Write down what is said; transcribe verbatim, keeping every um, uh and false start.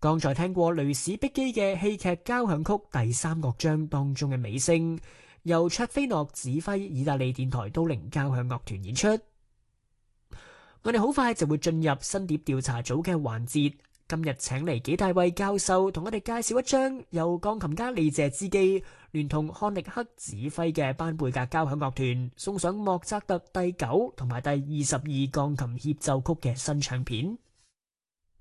剛才聽過雷史碧基嘅戲劇交響曲第三樂章當中嘅尾聲，由卓菲諾指揮意大利電台都靈交響樂團演出。我哋好快就會進入新碟調查組嘅環節。今日請嚟紀大衛教授同我哋介紹一張由鋼琴家李謝茲基聯同漢力克指揮嘅班貝格交響樂團送上莫扎特第九同埋第二十二鋼琴協奏曲嘅新唱片。